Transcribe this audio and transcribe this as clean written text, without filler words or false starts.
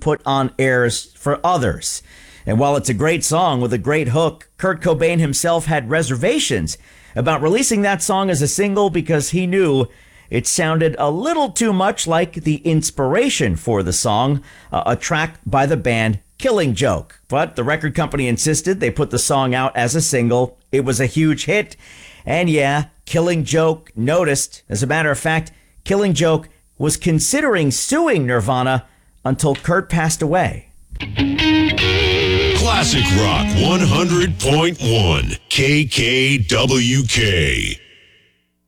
put on airs for others. And while it's a great song with a great hook, Kurt Cobain himself had reservations about releasing that song as a single because he knew it sounded a little too much like the inspiration for the song, a track by the band Killing Joke. But the record company insisted they put the song out as a single. It was a huge hit. And yeah, Killing Joke noticed. As a matter of fact, Killing Joke was considering suing Nirvana until Kurt passed away. Classic Rock 100.1 KKWK.